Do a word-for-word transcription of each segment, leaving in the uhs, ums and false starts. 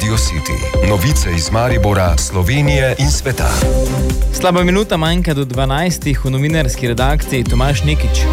Radio City. Novice iz Maribora, Slovenije in sveta. Slaba minuta manjka do dvanajstih v novinarski redakciji Tomaž Nikič.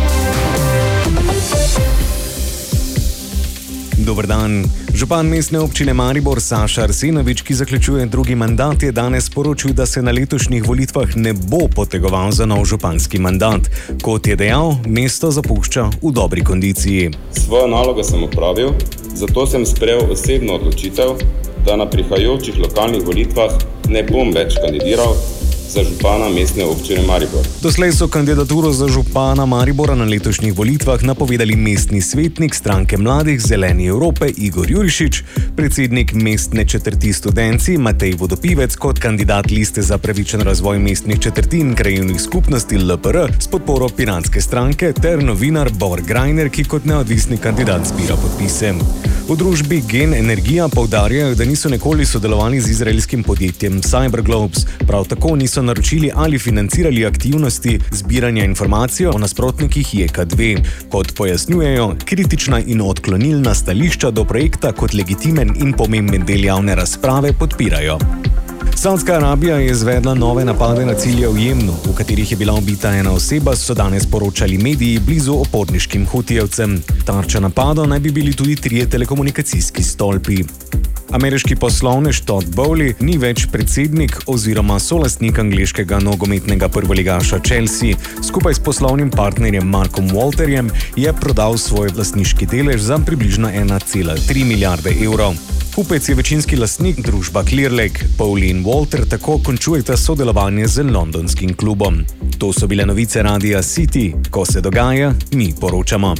Dober dan. Župan mestne občine Maribor Saša Arsenovič, ki zaključuje drugi mandat, je danes sporočil, da se na letošnjih volitvah ne bo potegoval za nov županski mandat. Kot je dejal, mesto zapušča v dobri kondiciji. Svojo nalogo sem opravil, zato sem sprejel osebno odločitev, da na prihajajočih lokalnih volitvah ne bom več kandidiral za župana mestne občine Maribor. Doslej so kandidaturo za župana Maribora na letošnjih volitvah napovedali mestni svetnik stranke Mladih Zeleni Evrope Igor Jurišič, predsednik mestne četrti Studenci Matej Vodopivec kot kandidat liste za pravičen razvoj mestnih četrti in krajevnih skupnosti L P R s podporo Piranske stranke ter novinar Bor Grajner, ki kot neodvisni kandidat zbira podpise. V družbi Gen Energija poudarjajo, da niso nikoli sodelovali z izraelskim podjetjem Cyberglobes, prav tako niso naročili ali financirali aktivnosti zbiranja informacij o nasprotnikih J K dve. Kot pojasnjujejo, kritična in odklonilna stališča do projekta kot legitimen in pomemben del javne razprave podpirajo. Saudska Arabija je izvedla nove napade na cilje v Jemnu, v katerih je bila ubita ena oseba, so danes poročali mediji blizu oporniškim Hutijevcem. Tarča napadov naj bi bili tudi trije telekomunikacijski stolpi. Ameriški poslovnež Todd Bowley ni več predsednik oziroma solastnik angleškega nogometnega prvoligaša Chelsea. Skupaj s poslovnim partnerjem Markom Walterjem je prodal svoj lastniški delež za približno ena cela tri milijarde evrov. Kupec je večinski lastnik družba Clearlake. Bowley in Walter tako končujeta sodelovanje z londonskim klubom. To so bile novice Radia City. Ko se dogaja, mi poročamo.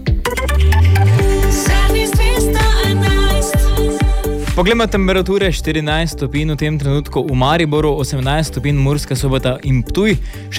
Poglejmo temperature: štirinajst stopinj v tem trenutku v Mariboru, osemnajst stopinj Murska Sobota in Ptuj.